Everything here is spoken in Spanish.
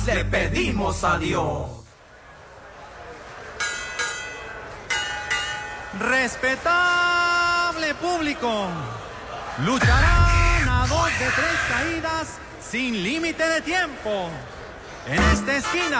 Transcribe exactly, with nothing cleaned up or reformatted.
le pedimos a Dios. Respetable público, lucharán a dos de tres caídas sin límite de tiempo. En esta esquina